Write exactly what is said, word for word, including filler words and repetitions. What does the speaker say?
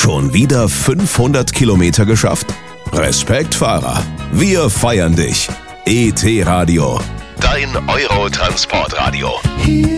Schon wieder fünfhundert Kilometer geschafft? Respekt, Fahrer. Wir feiern dich. E T Radio. Dein Euro-Transportradio.